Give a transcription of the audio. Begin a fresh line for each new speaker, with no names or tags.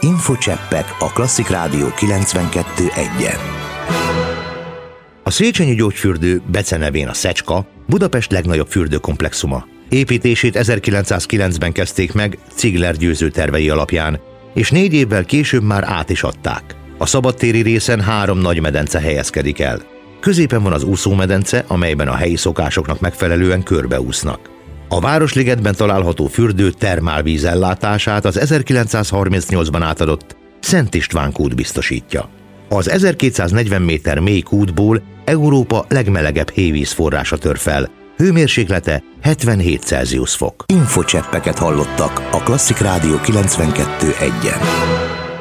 Infocseppek a Klasszik Rádió 92.1-en. A Széchenyi gyógyfürdő, becenevén a Szecska, Budapest legnagyobb fürdőkomplexuma. Építését 1909-ben kezdték meg Ziegler Győző tervei alapján, és 4 évvel később már át is adták. A szabadtéri részen 3 nagy medence helyezkedik el. Középen van az úszómedence, amelyben a helyi szokásoknak megfelelően körbeúsznak. A Városligetben található fürdő termálvíz ellátását az 1938-ban átadott Szent István kút biztosítja. Az 1240 méter mély kútból Európa legmelegebb hévíz forrása tör fel, hőmérséklete 77 Celsius fok. Infocseppeket hallottak a Klasszik Rádió 92.1-en.